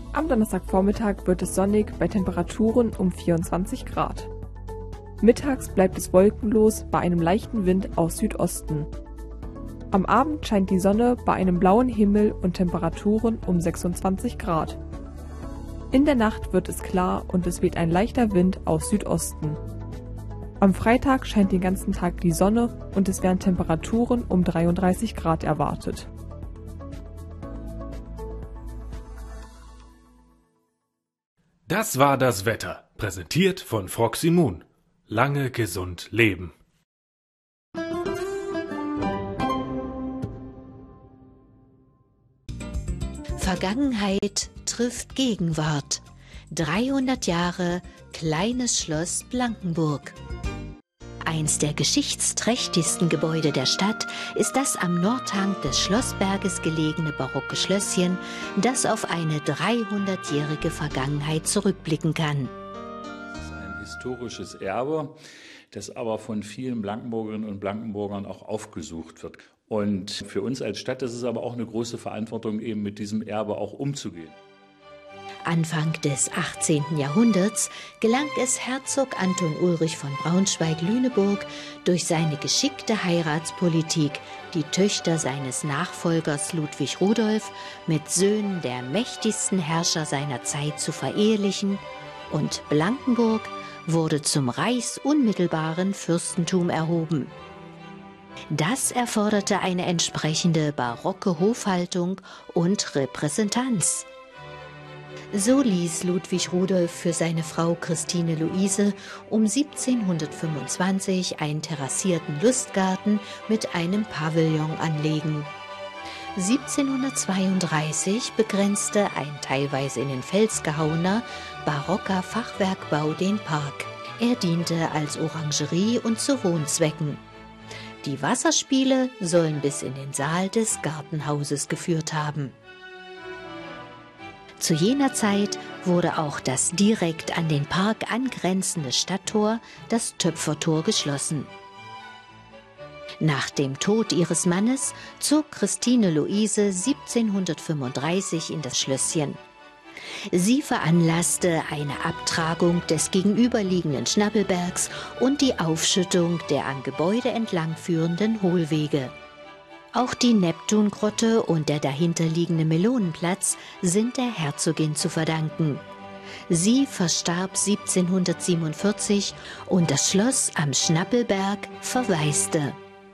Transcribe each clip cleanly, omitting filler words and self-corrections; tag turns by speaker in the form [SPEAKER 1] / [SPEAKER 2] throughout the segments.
[SPEAKER 1] Am Donnerstagvormittag wird es sonnig bei Temperaturen um 24 Grad. Mittags bleibt es wolkenlos bei einem leichten Wind aus Südosten. Am Abend scheint die Sonne bei einem blauen Himmel und Temperaturen um 26 Grad. In der Nacht wird es klar und es weht ein leichter Wind aus Südosten. Am Freitag scheint den ganzen Tag die Sonne und es werden Temperaturen um 33 Grad erwartet.
[SPEAKER 2] Das war das Wetter, präsentiert von Froxy Moon. Lange gesund leben.
[SPEAKER 3] Vergangenheit trifft Gegenwart. 300 Jahre Kleines Schloss Blankenburg. Eins der geschichtsträchtigsten Gebäude der Stadt ist das am Nordhang des Schlossberges gelegene barocke Schlösschen, das auf eine 300-jährige Vergangenheit zurückblicken kann.
[SPEAKER 4] Es ist ein historisches Erbe, das aber von vielen Blankenburgerinnen und Blankenburgern auch aufgesucht wird. Und für uns als Stadt ist es aber auch eine große Verantwortung, eben mit diesem Erbe auch umzugehen.
[SPEAKER 3] Anfang des 18. Jahrhunderts gelang es Herzog Anton Ulrich von Braunschweig-Lüneburg durch seine geschickte Heiratspolitik, die Töchter seines Nachfolgers Ludwig Rudolf mit Söhnen der mächtigsten Herrscher seiner Zeit zu verehelichen, und Blankenburg wurde zum reichsunmittelbaren Fürstentum erhoben. Das erforderte eine entsprechende barocke Hofhaltung und Repräsentanz. So ließ Ludwig Rudolf für seine Frau Christine Luise um 1725 einen terrassierten Lustgarten mit einem Pavillon anlegen. 1732 begrenzte ein teilweise in den Fels gehauener barocker Fachwerkbau den Park. Er diente als Orangerie und zu Wohnzwecken. Die Wasserspiele sollen bis in den Saal des Gartenhauses geführt haben. Zu jener Zeit wurde auch das direkt an den Park angrenzende Stadttor, das Töpfertor, geschlossen. Nach dem Tod ihres Mannes zog Christine Luise 1735 in das Schlösschen. Sie veranlasste eine Abtragung des gegenüberliegenden Schnappelbergs und die Aufschüttung der am Gebäude entlangführenden Hohlwege. Auch die Neptungrotte und der dahinterliegende Melonenplatz sind der Herzogin zu verdanken. Sie verstarb 1747 und das Schloss am Schnappelberg verwaiste.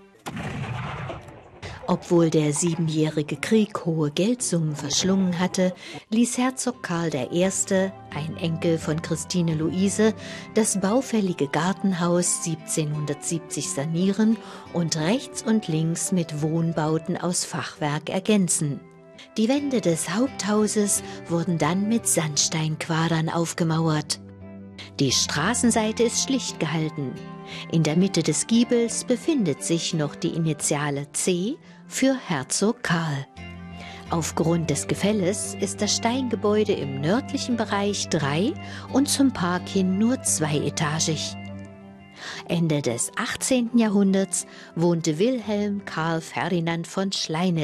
[SPEAKER 3] Obwohl der Siebenjährige Krieg hohe Geldsummen verschlungen hatte, ließ Herzog Karl I., ein Enkel von Christine Luise, das baufällige Gartenhaus 1770 sanieren und rechts und links mit Wohnbauten aus Fachwerk ergänzen. Die Wände des Haupthauses wurden dann mit Sandsteinquadern aufgemauert. Die Straßenseite ist schlicht gehalten. In der Mitte des Giebels befindet sich noch die Initiale C für Herzog Karl. Aufgrund des Gefälles ist das Steingebäude im nördlichen Bereich 3 und zum Park hin nur 2-etagig. Ende des 18. Jahrhunderts wohnte Wilhelm Karl Ferdinand von Schleine